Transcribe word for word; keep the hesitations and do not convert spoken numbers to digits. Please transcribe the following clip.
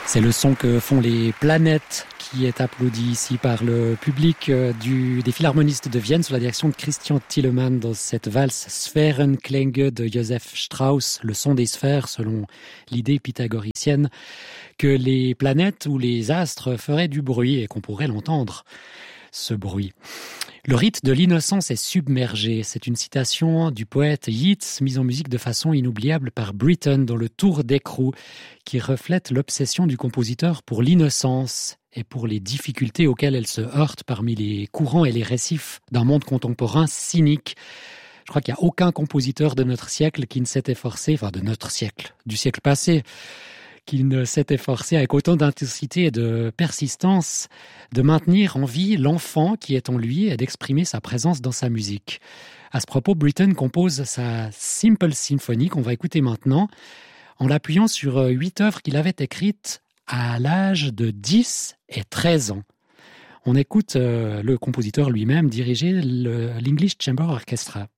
C'est le son que font les planètes qui est applaudi ici par le public du, des Philharmonistes de Vienne sous la direction de Christian Thielemann dans cette valse Sphärenklänge de Joseph Strauss, le son des sphères selon l'idée pythagoricienne que les planètes ou les astres feraient du bruit et qu'on pourrait l'entendre, ce bruit. Le rite de l'innocence est submergé. C'est une citation du poète Yeats, mise en musique de façon inoubliable par Britten dans le Tour d'écrou, qui reflète l'obsession du compositeur pour l'innocence et pour les difficultés auxquelles elle se heurte parmi les courants et les récifs d'un monde contemporain cynique. Je crois qu'il n'y a aucun compositeur de notre siècle qui ne s'est efforcé, enfin de notre siècle, du siècle passé, qui ne s'est efforcé avec autant d'intensité et de persistance de maintenir en vie l'enfant qui est en lui et d'exprimer sa présence dans sa musique. À ce propos, Britten compose sa Simple Symphony qu'on va écouter maintenant en l'appuyant sur huit œuvres qu'il avait écrites à l'âge de dix et treize ans. On écoute euh, le compositeur lui-même diriger le, l'English Chamber Orchestra.